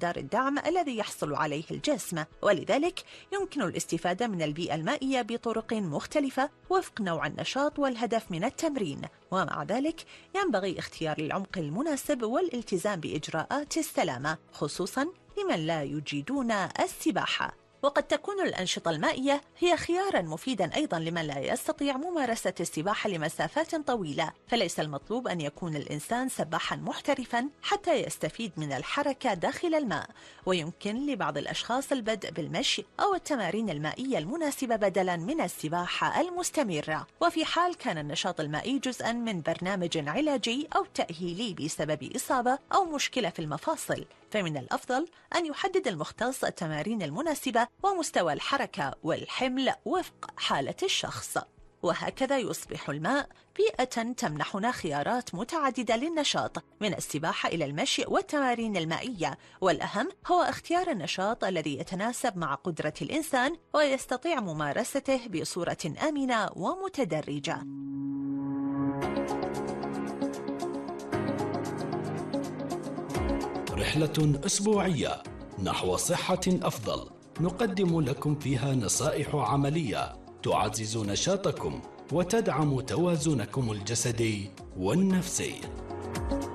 مقدار الدعم الذي يحصل عليه الجسم، ولذلك يمكن الاستفادة من البيئة المائية بطرق مختلفة وفق نوع النشاط والهدف من التمرين. ومع ذلك ينبغي اختيار العمق المناسب والالتزام بإجراءات السلامة، خصوصاً لمن لا يجيدون السباحة. وقد تكون الأنشطة المائية هي خياراً مفيداً أيضاً لمن لا يستطيع ممارسة السباحة لمسافات طويلة، فليس المطلوب أن يكون الإنسان سباحاً محترفاً حتى يستفيد من الحركة داخل الماء، ويمكن لبعض الأشخاص البدء بالمشي أو التمارين المائية المناسبة بدلاً من السباحة المستمرة. وفي حال كان النشاط المائي جزءاً من برنامج علاجي أو تأهيلي بسبب إصابة أو مشكلة في المفاصل، فمن الأفضل أن يحدد المختص التمارين المناسبة ومستوى الحركة والحمل وفق حالة الشخص. وهكذا يصبح الماء بيئة تمنحنا خيارات متعددة للنشاط، من السباحة إلى المشي والتمارين المائية، والأهم هو اختيار النشاط الذي يتناسب مع قدرة الإنسان ويستطيع ممارسته بصورة آمنة ومتدرجة. رحلة أسبوعية نحو صحة أفضل، نقدم لكم فيها نصائح عملية تعزز نشاطكم وتدعم توازنكم الجسدي والنفسي.